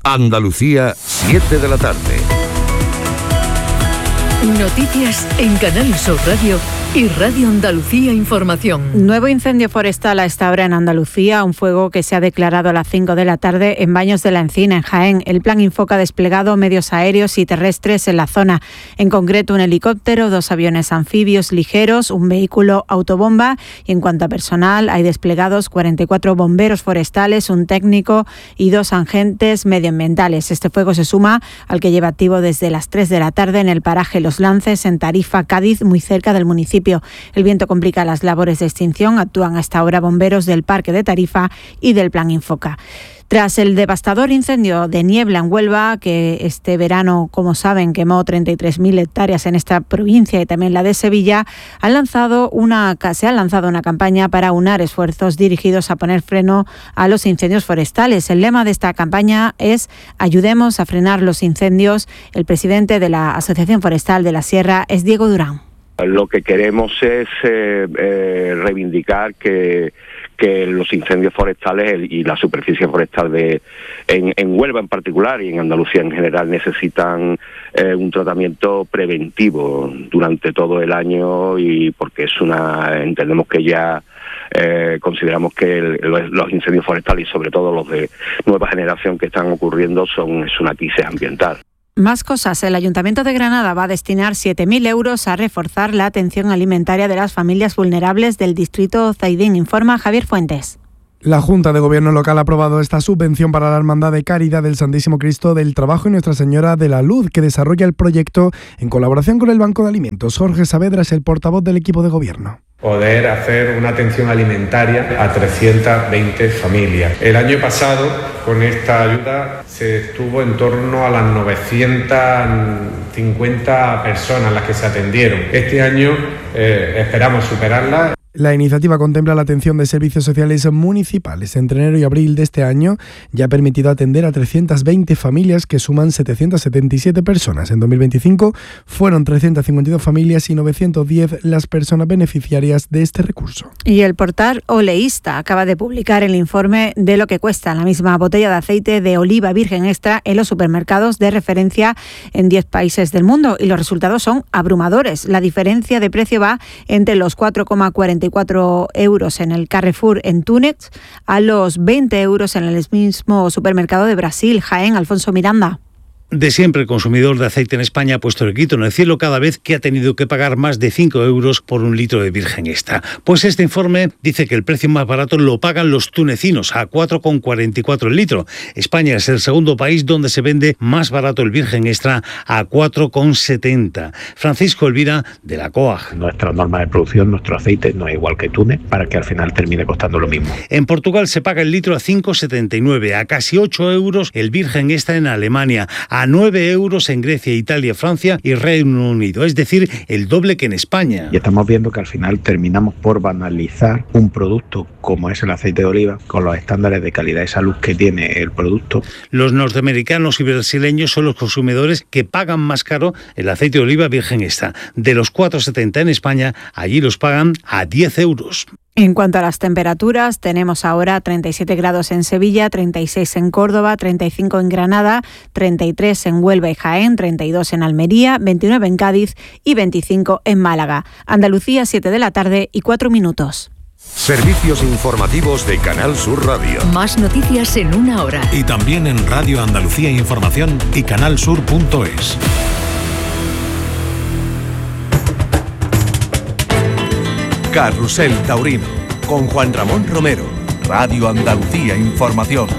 Andalucía, 7 de la tarde. Noticias en Canal Sur Radio y Radio Andalucía Información. Nuevo incendio forestal a esta hora en Andalucía, un fuego que se ha declarado a las 5 de la tarde en Baños de la Encina, en Jaén. El Plan Infoca ha desplegado medios aéreos y terrestres en la zona, en concreto un helicóptero, 2 aviones anfibios ligeros, un vehículo autobomba, y en cuanto a personal hay desplegados 44 bomberos forestales, un técnico y 2 agentes medioambientales. Este fuego se suma al que lleva activo desde las 3 de la tarde en el paraje Los Lances, en Tarifa, Cádiz, muy cerca del municipio. El viento complica las labores de extinción. Actúan hasta ahora bomberos del Parque de Tarifa y del Plan Infoca. Tras el devastador incendio de niebla en Huelva, que este verano, como saben, quemó 33.000 hectáreas en esta provincia y también la de Sevilla, se ha lanzado una campaña para aunar esfuerzos dirigidos a poner freno a los incendios forestales. El lema de esta campaña es «Ayudemos a frenar los incendios». El presidente de la Asociación Forestal de la Sierra es Diego Durán. Lo que queremos es reivindicar que los incendios forestales y la superficie forestal en Huelva en particular y en Andalucía en general necesitan un tratamiento preventivo durante todo el año, y porque entendemos que ya consideramos que los incendios forestales y sobre todo los de nueva generación que están ocurriendo es una crisis ambiental. Más cosas. El Ayuntamiento de Granada va a destinar 7.000 euros a reforzar la atención alimentaria de las familias vulnerables del distrito Zaidín, informa Javier Fuentes. La Junta de Gobierno local ha aprobado esta subvención para la Hermandad de Caridad del Santísimo Cristo del Trabajo y Nuestra Señora de la Luz, que desarrolla el proyecto en colaboración con el Banco de Alimentos. Jorge Saavedra es el portavoz del equipo de gobierno. Poder hacer una atención alimentaria a 320 familias. El año pasado, con esta ayuda, se estuvo en torno a las 950 personas las que se atendieron. Este año esperamos superarla. La iniciativa contempla la atención de servicios sociales municipales. Entre enero y abril de este año ya ha permitido atender a 320 familias que suman 777 personas. En 2025 fueron 352 familias y 910 las personas beneficiarias de este recurso. Y el portal Oleísta acaba de publicar el informe de lo que cuesta la misma botella de aceite de oliva virgen extra en los supermercados de referencia en 10 países del mundo, y los resultados son abrumadores. La diferencia de precio va entre los 4,44 euros en el Carrefour en Túnez a los 20 euros en el mismo supermercado de Brasil. Jaén, Alfonso Miranda. De siempre, el consumidor de aceite en España ha puesto el grito en el cielo cada vez que ha tenido que pagar más de 5 euros por un litro de virgen extra. Pues este informe dice que el precio más barato lo pagan los tunecinos, a 4,44 el litro. España es el segundo país donde se vende más barato el virgen extra, a 4,70. Francisco Elvira, de la COAG. Nuestra norma de producción, nuestro aceite no es igual que Túnez, para que al final termine costando lo mismo. En Portugal se paga el litro a 5,79, a casi 8 euros el virgen extra en Alemania, a 9 euros en Grecia, Italia, Francia y Reino Unido, es decir, el doble que en España. Y estamos viendo que al final terminamos por banalizar un producto como es el aceite de oliva, con los estándares de calidad y salud que tiene el producto. Los norteamericanos y brasileños son los consumidores que pagan más caro el aceite de oliva virgen extra. De los 4,70 en España, allí los pagan a 10 euros. En cuanto a las temperaturas, tenemos ahora 37 grados en Sevilla, 36 en Córdoba, 35 en Granada, 33 en Huelva y Jaén, 32 en Almería, 29 en Cádiz y 25 en Málaga. Andalucía, 7 de la tarde y 4 minutos. Servicios informativos de Canal Sur Radio. Más noticias en una hora. Y también en Radio Andalucía Información y canalsur.es. Carrusel Taurino, con Juan Ramón Romero, Radio Andalucía Información.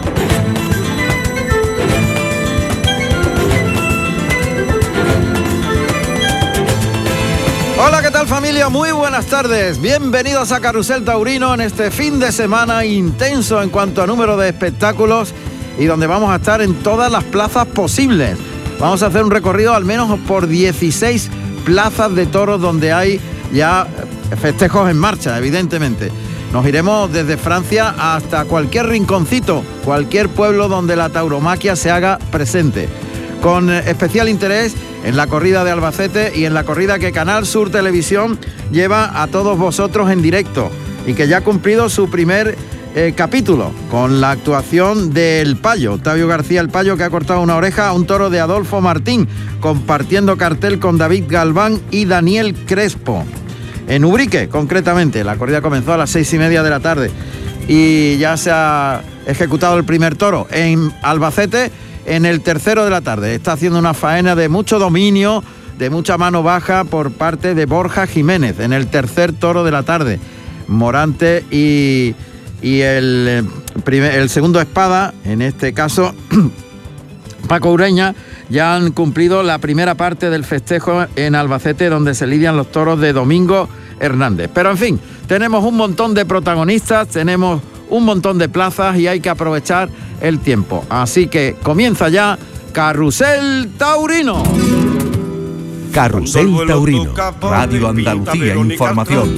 Hola, ¿qué tal familia? Muy buenas tardes. Bienvenidos a Carrusel Taurino en este fin de semana intenso en cuanto a número de espectáculos y donde vamos a estar en todas las plazas posibles. Vamos a hacer un recorrido al menos por 16 plazas de toros donde hay ya festejos en marcha, evidentemente. Nos iremos desde Francia hasta cualquier rinconcito, cualquier pueblo donde la tauromaquia se haga presente. Con especial interés en la corrida de Albacete y en la corrida que Canal Sur Televisión lleva a todos vosotros en directo y que ya ha cumplido su primer capítulo, con la actuación del Payo, Octavio García el Payo, que ha cortado una oreja a un toro de Adolfo Martín, compartiendo cartel con David Galván y Daniel Crespo. En Ubrique, concretamente, la corrida comenzó a las 6:30 de la tarde y ya se ha ejecutado el primer toro. En Albacete, en el tercero de la tarde, está haciendo una faena de mucho dominio, de mucha mano baja por parte de Borja Jiménez, en el tercer toro de la tarde. Morante y el segundo espada, en este caso Paco Ureña, ya han cumplido la primera parte del festejo en Albacete, donde se lidian los toros de Domingo Hernández. Pero en fin, tenemos un montón de protagonistas, tenemos un montón de plazas y hay que aprovechar el tiempo. Así que comienza ya Carrusel Taurino. Carrusel Taurino, Radio Andalucía Información.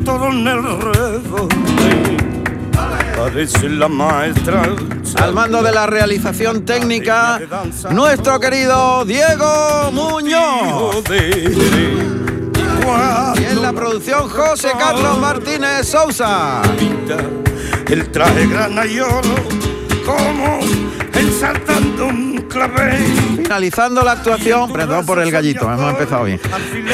Al mando de la realización técnica, nuestro querido Diego Muñoz. Y en la producción, José Carlos Martínez Sousa. El traje granayolo como ensartando un clavel. Finalizando la actuación, perdón por el gallito, hemos empezado bien.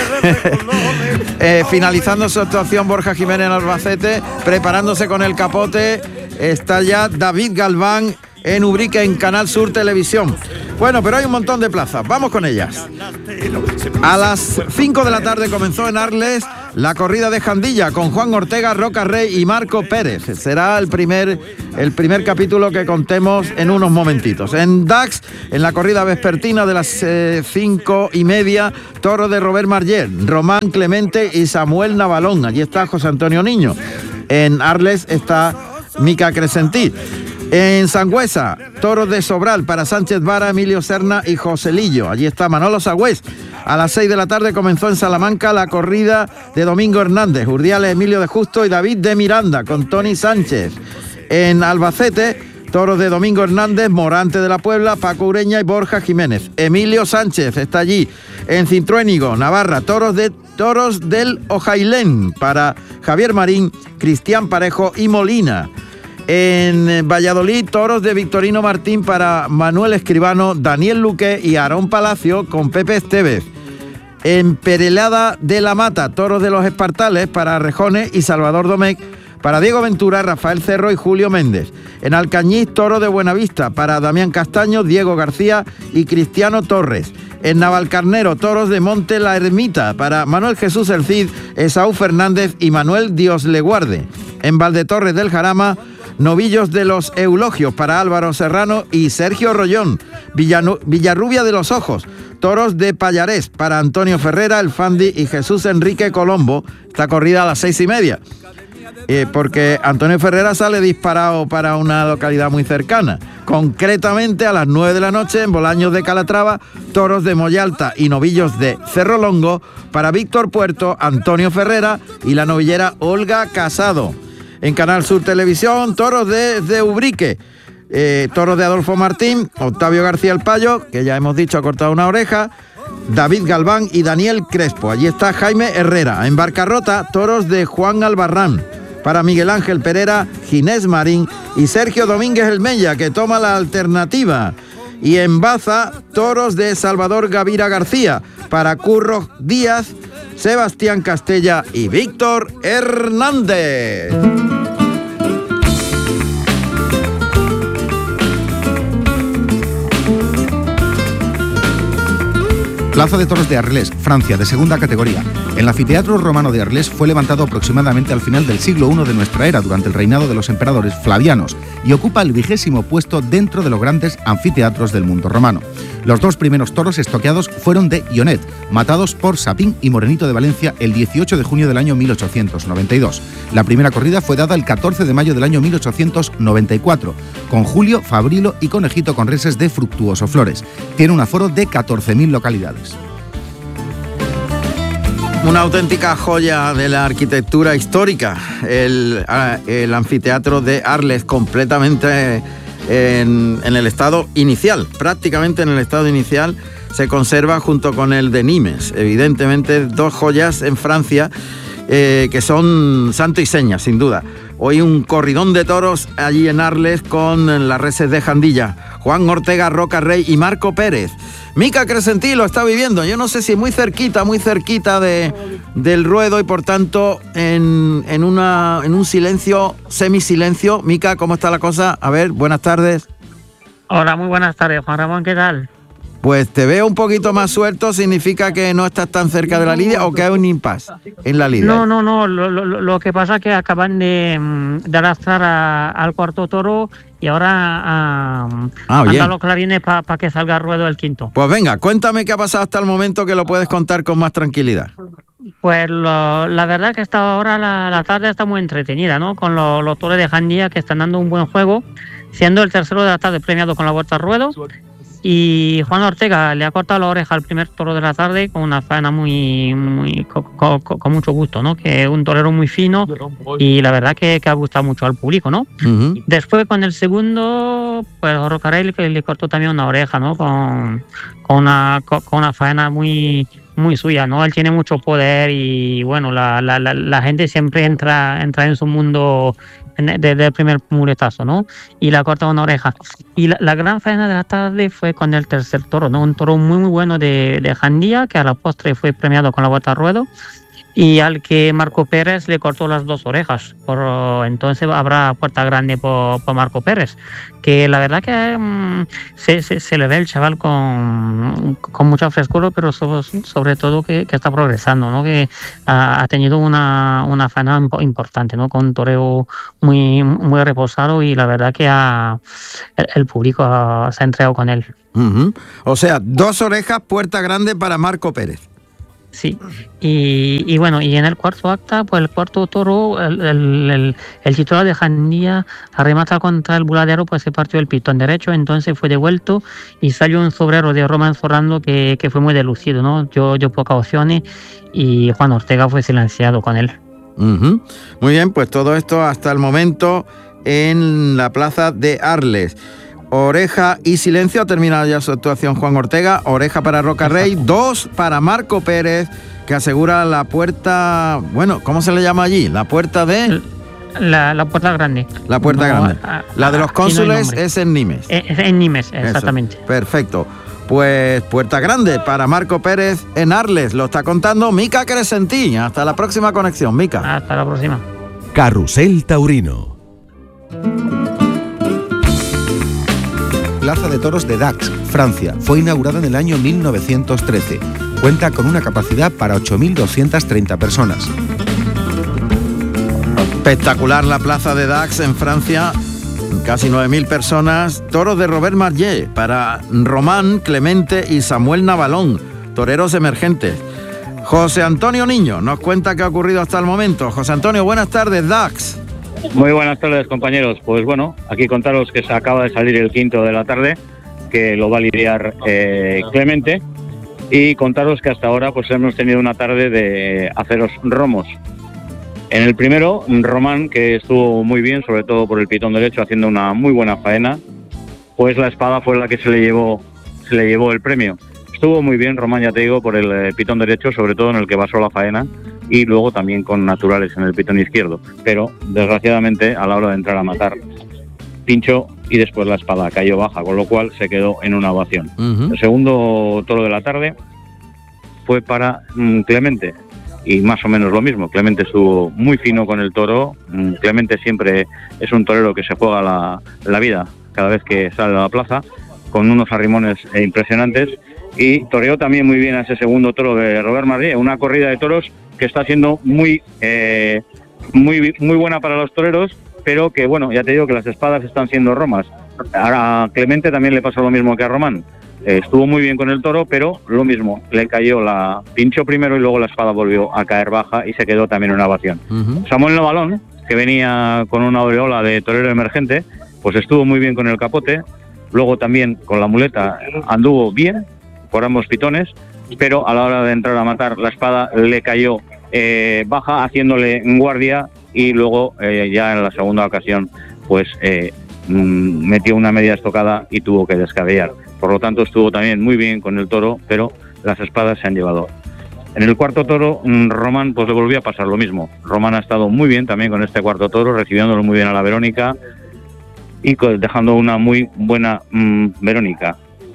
Finalizando su actuación Borja Jiménez en Albacete, preparándose con el capote, está ya David Galván en Ubrique, en Canal Sur Televisión. Bueno, pero hay un montón de plazas, vamos con ellas. A las 5 de la tarde comenzó en Arles la corrida de Jandilla con Juan Ortega, Roca Rey y Marco Pérez. Será el primer capítulo que contemos en unos momentitos. En Dax, en la corrida vespertina de las 5:30, toro de Robert Marger, Román Clemente y Samuel Navalón. Allí está José Antonio Niño. En Arles está Mica Crescentí. En Sangüesa, toros de Sobral para Sánchez Vara, Emilio Serna y Joselillo. Allí está Manolo Sagüés. A las 6 de la tarde comenzó en Salamanca la corrida de Domingo Hernández, Urdiales Emilio de Justo y David de Miranda con Tony Sánchez. En Albacete, toros de Domingo Hernández, Morante de la Puebla, Paco Ureña y Borja Jiménez. Emilio Sánchez está allí. En Cintruénigo, Navarra, toros del Ojailén para Javier Marín, Cristian Parejo y Molina. En Valladolid, toros de Victorino Martín para Manuel Escribano, Daniel Luque y Aarón Palacio con Pepe Estevez. En Perelada de la Mata, toros de los Espartales para Rejones y Salvador Domecq, para Diego Ventura, Rafael Cerro y Julio Méndez. En Alcañiz, toro de Buenavista para Damián Castaño, Diego García y Cristiano Torres. En Navalcarnero, toros de Monte la Ermita para Manuel Jesús El Cid, Esaú Fernández y Manuel Dios le guarde. En Valdetorres del Jarama, novillos de los Eulogios para Álvaro Serrano y Sergio Rollón. Villarrubia de los Ojos, toros de Payarés para Antonio Ferrera, El Fandi y Jesús Enrique Colombo. Esta corrida a las 6:30. Porque Antonio Ferrera sale disparado para una localidad muy cercana. Concretamente a las 9 de la noche en Bolaños de Calatrava, toros de Moyalta y novillos de Cerro Longo para Víctor Puerto, Antonio Ferrera y la novillera Olga Casado. En Canal Sur Televisión, toros de Ubrique, toros de Adolfo Martín, Octavio García el Payo, que ya hemos dicho ha cortado una oreja, David Galván y Daniel Crespo. Allí está Jaime Herrera. En Barcarrota, toros de Juan Albarrán para Miguel Ángel Pereira, Ginés Marín y Sergio Domínguez El Mella, que toma la alternativa. Y en Baza, toros de Salvador Gavira García para Curro Díaz, Sebastián Castella y Víctor Hernández. Plaza de Toros de Arles, Francia, de segunda categoría. El anfiteatro romano de Arles fue levantado aproximadamente al final del siglo I de nuestra era, durante el reinado de los emperadores flavianos, y ocupa el 20º puesto dentro de los grandes anfiteatros del mundo romano. Los dos primeros toros estoqueados fueron de Ionet, matados por Sapín y Morenito de Valencia el 18 de junio del año 1892. La primera corrida fue dada el 14 de mayo del año 1894, con Julio, Fabrilo y Conejito con reses de Fructuoso Flores. Tiene un aforo de 14.000 localidades. Una auténtica joya de la arquitectura histórica, el anfiteatro de Arles, completamente en el estado inicial, prácticamente en el estado inicial, se conserva junto con el de Nimes. Evidentemente dos joyas en Francia que son santo y seña, sin duda. Hoy un corridón de toros allí en Arles con las reses de Jandilla. Juan Ortega, Roca Rey y Marco Pérez. Mica Crescentí lo está viviendo. Yo no sé si muy cerquita del ruedo y por tanto en un silencio, semisilencio. Mica, ¿cómo está la cosa? A ver, buenas tardes. Hola, muy buenas tardes, Juan Ramón, ¿qué tal? Pues te veo un poquito más suelto, ¿significa que no estás tan cerca de la lidia o que hay un impasse en la lidia? No, lo que pasa es que acaban de arrastrar al cuarto toro y ahora andan los clarines para que salga a ruedo el quinto. Pues venga, cuéntame qué ha pasado hasta el momento, que lo puedes contar con más tranquilidad. Pues la verdad que hasta ahora la tarde está muy entretenida, ¿no? Con los toros de Jandía que están dando un buen juego, siendo el tercero de la tarde premiado con la vuelta al ruedo. Y Juan Ortega le ha cortado la oreja al primer toro de la tarde con una faena con mucho gusto, ¿no? Que es un torero muy fino y la verdad que ha gustado mucho al público, ¿no? Uh-huh. Después con el segundo, pues Rocarey le cortó también una oreja, ¿no? Con una faena muy suya, ¿no? Él tiene mucho poder y bueno, la gente siempre entra en su mundo desde el primer muletazo, ¿no? Y le ha cortado una oreja. Y la gran faena de la tarde fue con el tercer toro, ¿no? Un toro muy bueno de Jandía, que a la postre fue premiado con la vuelta al ruedo, y al que Marco Pérez le cortó las dos orejas. Entonces habrá puerta grande por Marco Pérez, que la verdad que se le ve el chaval con mucha frescura, pero sobre todo que está progresando, ¿no? Que ha tenido una faena importante, ¿no? Con un toreo muy reposado y la verdad que el público se ha entregado con él. Uh-huh. O sea, 2 orejas, puerta grande para Marco Pérez. Sí, y bueno, y en el cuarto acta, pues el cuarto toro, el titular de Jandía arremata contra el buladero, pues se partió el pitón derecho, entonces fue devuelto y salió un sobrero de Román Zorrando que fue muy delucido, ¿no? Yo pocas opciones y Juan Ortega fue silenciado con él. Uh-huh. Muy bien, pues todo esto hasta el momento en la plaza de Arles. Oreja y silencio, ha terminado ya su actuación Juan Ortega. Oreja para Roca Rey, 2 para Marco Pérez, que asegura la puerta, bueno, ¿cómo se le llama allí? La puerta de... La puerta grande. La puerta grande. La de los cónsules es en Nimes. Es en Nimes, exactamente. Eso, perfecto. Pues puerta grande para Marco Pérez en Arles. Lo está contando Mica Crescentí. Hasta la próxima conexión, Mica. Hasta la próxima. Carrusel Taurino. Plaza de Toros de Dax, Francia. Fue inaugurada en el año 1913. Cuenta con una capacidad para 8.230 personas. Espectacular la plaza de Dax en Francia. Casi 9.000 personas. Toros de Robert Marllet para Román, Clemente y Samuel Navalón. Toreros emergentes. José Antonio Niño nos cuenta qué ha ocurrido hasta el momento. José Antonio, buenas tardes, Dax. Muy buenas tardes, compañeros. Pues bueno, aquí contaros que se acaba de salir el quinto de la tarde, que lo va a lidiar Clemente, y contaros que hasta ahora pues hemos tenido una tarde de aceros romos. En el primero, Román, que estuvo muy bien, sobre todo por el pitón derecho, haciendo una muy buena faena, pues la espada fue la que se le llevó el premio. Estuvo muy bien Román, ya te digo, por el pitón derecho, sobre todo en el que basó la faena, y luego también con naturales en el pitón izquierdo, pero desgraciadamente a la hora de entrar a matar pinchó y después la espada cayó baja, con lo cual se quedó en una ovación. Uh-huh. El segundo toro de la tarde fue para Clemente y más o menos lo mismo. Clemente estuvo muy fino con el toro. Clemente siempre es un torero que se juega la vida cada vez que sale a la plaza, con unos arrimones impresionantes, y toreó también muy bien a ese segundo toro de Robert Marllet, una corrida de toros que está siendo muy buena para los toreros, pero que bueno, ya te digo que las espadas están siendo romas. A Clemente también le pasó lo mismo que a Román. Estuvo muy bien con el toro, pero lo mismo, le cayó pinchó primero y luego la espada volvió a caer baja y se quedó también en una ovación. Uh-huh. Samuel Navalón, que venía con una aureola de torero emergente, pues estuvo muy bien con el capote, luego también con la muleta anduvo bien por ambos pitones, pero a la hora de entrar a matar la espada le cayó baja, haciéndole guardia, y luego ya en la segunda ocasión pues metió una media estocada y tuvo que descabellar. Por lo tanto estuvo también muy bien con el toro, pero las espadas se han llevado En el cuarto toro, Román pues le volvió a pasar lo mismo. Román ha estado muy bien también con este cuarto toro, recibiéndolo muy bien a la Verónica y dejando una muy buena Verónica.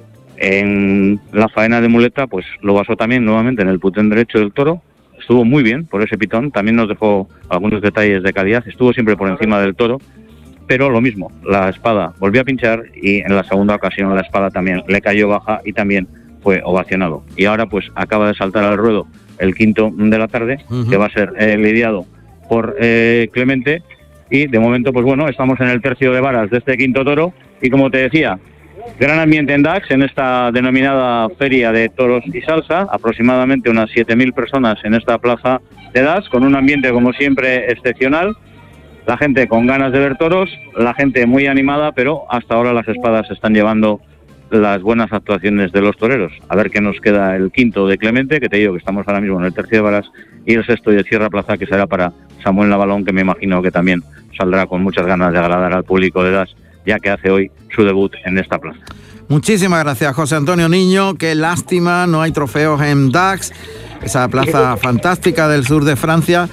En la faena de muleta, pues lo basó también nuevamente en el putén derecho del toro. Estuvo muy bien por ese pitón, también nos dejó algunos detalles de calidad, estuvo siempre por encima del toro, pero lo mismo, la espada volvió a pinchar y en la segunda ocasión la espada también le cayó baja y también fue ovacionado. Y ahora pues acaba de saltar al ruedo el quinto de la tarde, que va a ser lidiado por Clemente, y de momento pues bueno, estamos en el tercio de varas de este quinto toro y como te decía, gran ambiente en Dax, en esta denominada feria de toros y salsa, aproximadamente unas 7.000 personas en esta plaza de Dax, con un ambiente como siempre excepcional, la gente con ganas de ver toros, la gente muy animada, pero hasta ahora las espadas están llevando las buenas actuaciones de los toreros. A ver qué nos queda el quinto de Clemente, que te digo que estamos ahora mismo en el tercio de varas, y el sexto de Sierra Plaza, que será para Samuel Navalón, que me imagino que también saldrá con muchas ganas de agradar al público de Dax, ya que hace hoy su debut en esta plaza. Muchísimas gracias, José Antonio Niño. Qué lástima, no hay trofeos en Dax, esa plaza fantástica del sur de Francia,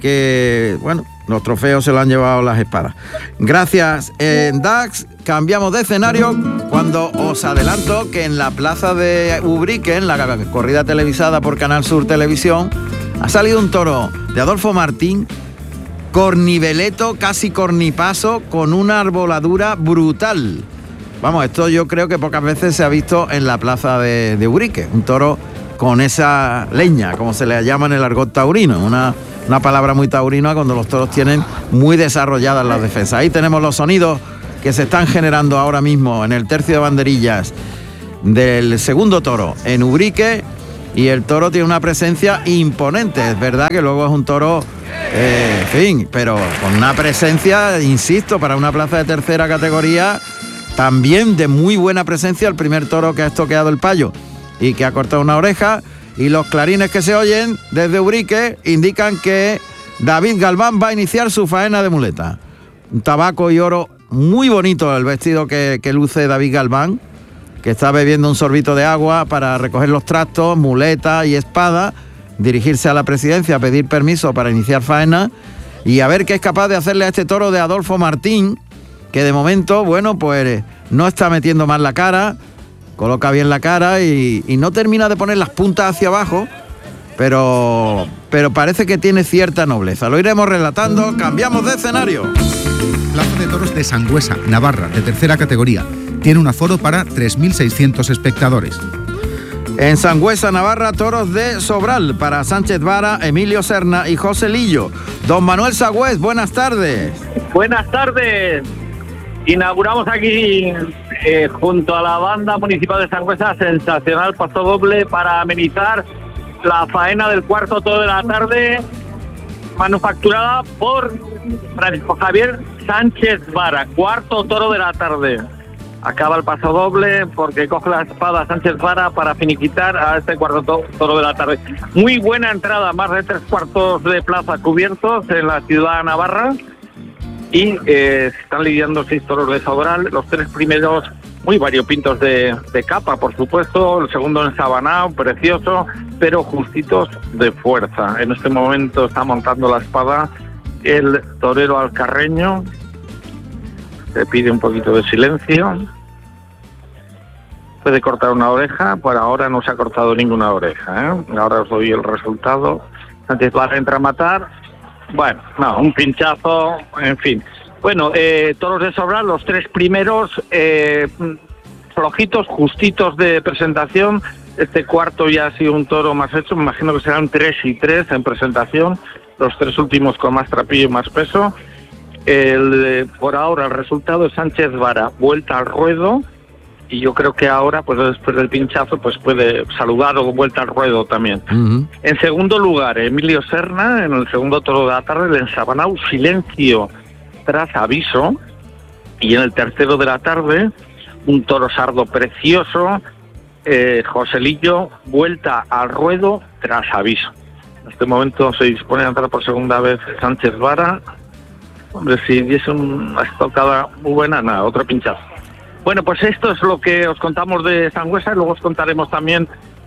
que, bueno, los trofeos se lo han llevado las espadas. Gracias. En Dax cambiamos de escenario cuando os adelanto que en la plaza de Ubrique, en la corrida televisada por Canal Sur Televisión, ha salido un toro de Adolfo Martín, corniveleto, casi cornipaso, con una arboladura brutal. Vamos, esto yo creo que pocas veces se ha visto en la plaza de Ubrique, un toro con esa leña, como se le llama en el argot taurino, una palabra muy taurina cuando los toros tienen muy desarrolladas las defensas. Ahí tenemos los sonidos que se están generando ahora mismo en el tercio de banderillas del segundo toro en Ubrique, y el toro tiene una presencia imponente. Es verdad que luego es un toro, en fin, pero con una presencia, insisto, para una plaza de tercera categoría, también de muy buena presencia. El primer toro que ha estoqueado el payo y que ha cortado una oreja, y los clarines que se oyen desde Ubrique indican que David Galván va a iniciar su faena de muleta. Un tabaco y oro muy bonito el vestido que luce David Galván, que está bebiendo un sorbito de agua para recoger los trastos, muleta y espada, dirigirse a la presidencia a pedir permiso para iniciar faena y a ver qué es capaz de hacerle a este toro de Adolfo Martín, que de momento, bueno, pues no está metiendo mal la cara, coloca bien la cara y no termina de poner las puntas hacia abajo, pero parece que tiene cierta nobleza. Lo iremos relatando. Cambiamos de escenario. Plaza de Toros de Sangüesa, Navarra, de tercera categoría. Tiene un aforo para 3.600 espectadores. En Sangüesa, Navarra, toros de Sobral para Sánchez Vara, Emilio Serna y José Lillo. Don Manuel Sagüés, buenas tardes. Buenas tardes. Inauguramos aquí, junto a la banda municipal de Sangüesa, sensacional paso doble para amenizar la faena del cuarto toro de la tarde, manufacturada por Francisco Javier Sánchez Vara, cuarto toro de la tarde. Acaba el paso doble porque coge la espada Sánchez Vara para finiquitar a este cuarto toro de la tarde. Muy buena entrada, más de 3/4 de plaza cubiertos en la ciudad de Navarra, y están lidiando 6 toros de Sobral, los 3 primeros muy variopintos de capa, por supuesto, el segundo ensabanado, precioso, pero justitos de fuerza. En este momento está montando la espada el torero alcarreño, le pide un poquito de silencio, puede cortar una oreja, por ahora no se ha cortado ninguna oreja, ahora os doy el resultado. Sánchez Vara entra a matar, bueno, no, un pinchazo, en fin. Bueno, toros de Sobral, los 3 primeros, flojitos, justitos de presentación. Este cuarto ya ha sido un toro más hecho, me imagino que serán 3 y 3 en presentación, los 3 últimos con más trapillo y más peso. Por ahora el resultado es Sánchez Vara, vuelta al ruedo, y yo creo que ahora, pues después del pinchazo, pues puede saludar o vuelta al ruedo también. En segundo lugar, Emilio Serna, en el segundo toro de la tarde, el ensabanao Silencio tras aviso, y en el tercero de la tarde, un toro sardo precioso, José Lillo, vuelta al ruedo tras aviso. En este momento se dispone a entrar por segunda vez Sánchez Vara. Hombre, si diese una estocada muy buena, nada, otro pinchazo. Bueno, pues esto es lo que os contamos de Sangüesa, y luego os contaremos también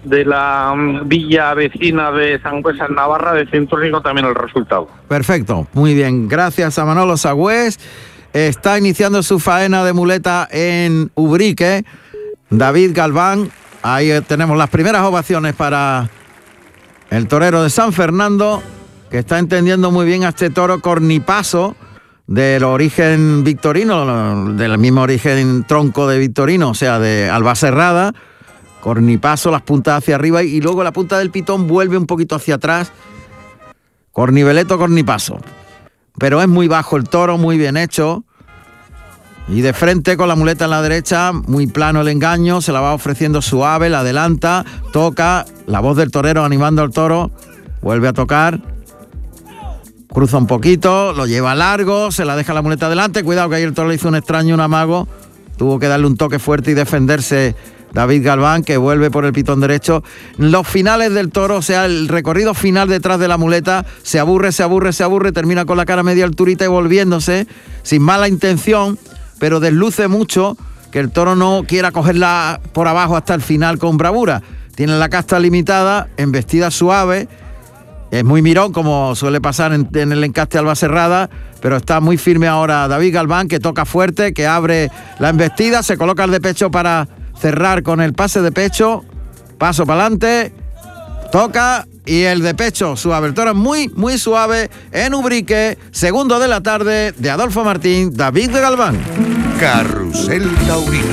de la villa vecina de Sangüesa en Navarra, de Centrónico, también el resultado. Perfecto, muy bien. Gracias a Manolo Sagüés. Está iniciando su faena de muleta en Ubrique. David Galván. Ahí tenemos las primeras ovaciones para el torero de San Fernando, que está entendiendo muy bien a este toro Cornipaso, del origen victorino, del mismo origen tronco de Victorino, o sea, de Albacerrada. Cornipaso, las puntas hacia arriba y luego la punta del pitón vuelve un poquito hacia atrás. Corniveleto, Cornipaso. Pero es muy bajo el toro, muy bien hecho. Y de frente con la muleta en la derecha, muy plano el engaño, se la va ofreciendo suave, la adelanta, toca, la voz del torero animando al toro, vuelve a tocar, cruza un poquito, lo lleva largo, se la deja la muleta adelante, cuidado que ahí el toro le hizo un extraño, un amago, tuvo que darle un toque fuerte y defenderse David Galván, que vuelve por el pitón derecho. Los finales del toro, o sea, el recorrido final detrás de la muleta, se aburre, termina con la cara a media alturita y volviéndose, sin mala intención, pero desluce mucho que el toro no quiera cogerla por abajo hasta el final con bravura. Tiene la casta limitada, embestida suave, es muy mirón como suele pasar en el encaste Albacerrada, pero está muy firme ahora David Galván, que toca fuerte, que abre la embestida, se coloca el de pecho para cerrar con el pase de pecho, paso para adelante, toca y el de pecho suave. El toro es muy, muy suave en Ubrique, segundo de la tarde de Adolfo Martín, David de Galván. Carrusel Taurino.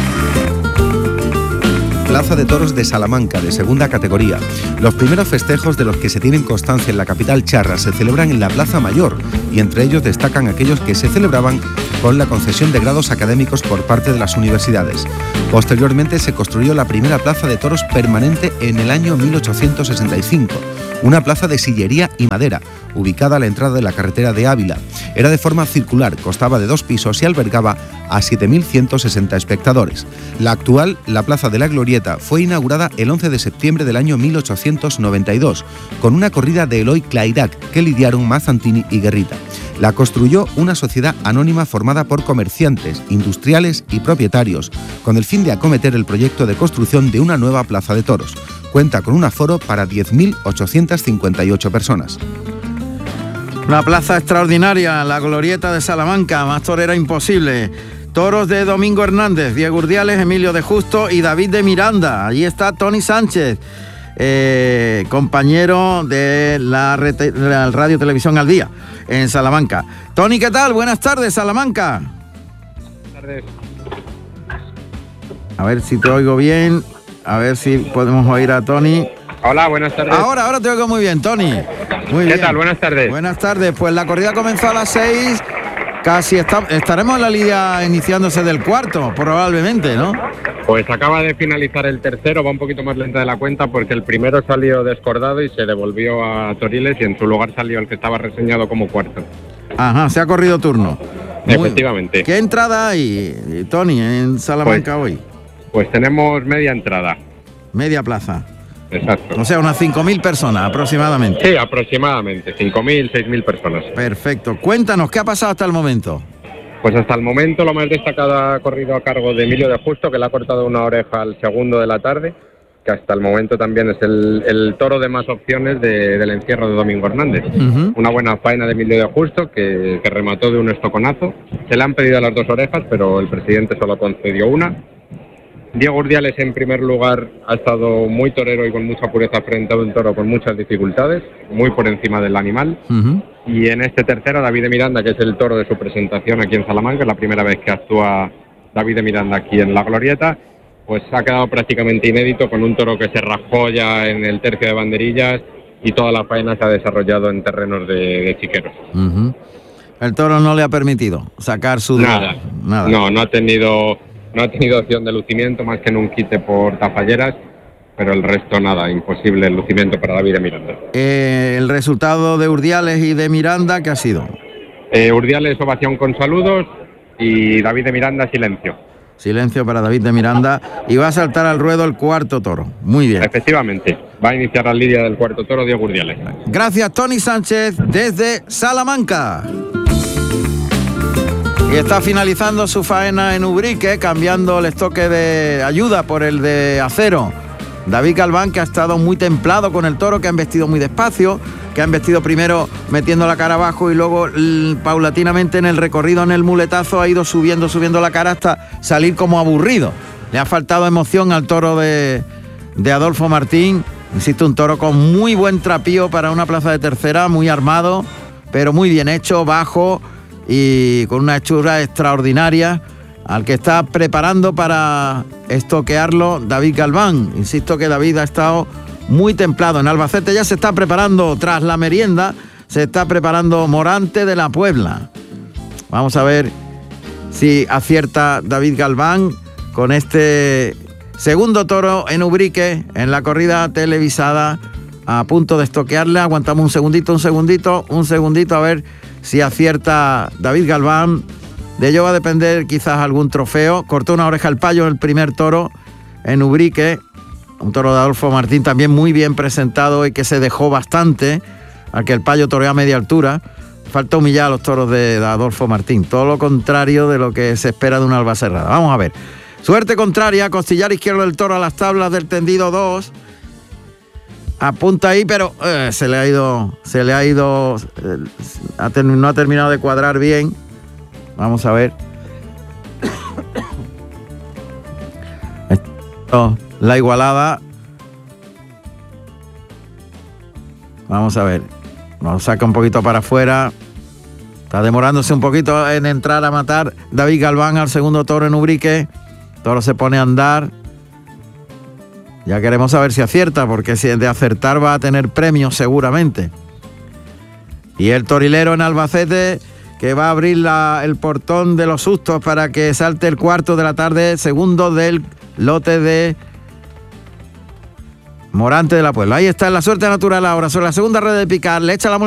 Plaza de Toros de Salamanca, de segunda categoría. Los primeros festejos de los que se tienen constancia en la capital charra se celebran en la Plaza Mayor, y entre ellos destacan aquellos que se celebraban con la concesión de grados académicos por parte de las universidades. Posteriormente se construyó la primera plaza de toros permanente en el año 1865, una plaza de sillería y madera, ubicada a la entrada de la carretera de Ávila. Era de forma circular, constaba de 2 pisos y albergaba a 7.160 espectadores. La actual, la Plaza de la Glorieta, fue inaugurada el 11 de septiembre del año 1892, con una corrida de Eloy Clairac que lidiaron Mazzantini y Guerrita. La construyó una sociedad anónima formada por comerciantes, industriales y propietarios, con el fin de acometer el proyecto de construcción de una nueva plaza de toros. Cuenta con un aforo para 10.858 personas. Una plaza extraordinaria, la Glorieta de Salamanca, más torera imposible. Toros de Domingo Hernández, Diego Urdiales, Emilio de Justo y David de Miranda. Allí está Tony Sánchez, compañero de la Radio Televisión al Día en Salamanca. Tony, ¿qué tal? Buenas tardes, Salamanca. Buenas tardes. A ver si te oigo bien, a ver si podemos oír a Tony. Hola, buenas tardes. Ahora te oigo muy bien, Tony. Muy bien. ¿Qué tal? Buenas tardes. Buenas tardes. Pues la corrida comenzó a las 6. Casi estaremos en la lidia iniciándose del cuarto, probablemente, ¿no? Pues acaba de finalizar el tercero, va un poquito más lenta de la cuenta porque el primero salió descordado y se devolvió a Toriles y en su lugar salió el que estaba reseñado como cuarto. Ajá, se ha corrido turno. Efectivamente. ¿Qué entrada hay, Tony, en Salamanca hoy? Pues tenemos media entrada. Media plaza. Exacto. O sea, unas 5.000 personas aproximadamente. Sí, aproximadamente, 5.000, 6.000 personas. Perfecto. Cuéntanos, ¿qué ha pasado hasta el momento? Pues hasta el momento lo más destacado ha corrido a cargo de Emilio de Justo, que le ha cortado una oreja al segundo de la tarde, que hasta el momento también es el toro de más opciones del encierro de Domingo Hernández. Una buena faena de Emilio de Justo, que remató de un estoconazo. Se le han pedido las 2 orejas, pero el presidente solo concedió una. Diego Urdiales, en primer lugar, ha estado muy torero y con mucha pureza frente a un toro con muchas dificultades, muy por encima del animal. Y en este tercero, David de Miranda, que es el toro de su presentación aquí en Salamanca, es la primera vez que actúa David de Miranda aquí en la Glorieta, pues ha quedado prácticamente inédito, con un toro que se rajó ya en el tercio de banderillas y toda la faena se ha desarrollado en terrenos de chiqueros. El toro no le ha permitido sacar su... Nada. No ha tenido opción de lucimiento más que en un quite por tafalleras, pero el resto nada, imposible el lucimiento para David de Miranda. El resultado de Urdiales y de Miranda, ¿qué ha sido? Urdiales ovación con saludos y David de Miranda silencio. Silencio para David de Miranda y va a saltar al ruedo el cuarto toro. Muy bien. Efectivamente, va a iniciar la lidia del cuarto toro Diego Urdiales. Gracias, Tony Sánchez, desde Salamanca. Y está finalizando su faena en Ubrique, cambiando el estoque de ayuda por el de acero David Galván, que ha estado muy templado con el toro, que ha embestido muy despacio, que ha embestido primero metiendo la cara abajo y luego paulatinamente en el recorrido, en el muletazo, ha ido subiendo la cara hasta salir como aburrido. Le ha faltado emoción al toro de Adolfo Martín. Insisto, un toro con muy buen trapío para una plaza de tercera, muy armado, pero muy bien hecho, bajo y con una hechura extraordinaria, al que está preparando para estoquearlo David Galván. Insisto que David ha estado muy templado. En Albacete ya se está preparando, tras la merienda, se está preparando Morante de la Puebla. Vamos a ver si acierta David Galván con este segundo toro en Ubrique, en la corrida televisada, a punto de estoquearle. Aguantamos un segundito, a ver si acierta David Galván. De ello va a depender quizás algún trofeo. Cortó una oreja al payo en el primer toro en Ubrique, un toro de Adolfo Martín también muy bien presentado y que se dejó bastante, al que el payo toreó a media altura. Falta humillar a los toros de Adolfo Martín, todo lo contrario de lo que se espera de una albacerrada. Vamos a ver. Suerte contraria, costillar izquierdo del toro a las tablas del tendido 2. Apunta ahí, pero se le ha ido, no ha terminado de cuadrar bien. Vamos a ver. La igualada. Vamos a ver. Nos saca un poquito para afuera. Está demorándose un poquito en entrar a matar David Galván al segundo toro en Ubrique. El toro se pone a andar. Ya queremos saber si acierta, porque si de acertar va a tener premios seguramente. Y el torilero en Albacete, que va a abrir el portón de los sustos para que salte el cuarto de la tarde, segundo del lote de Morante de la Puebla. Ahí está, en la suerte natural ahora, sobre la segunda red de picar, le echa la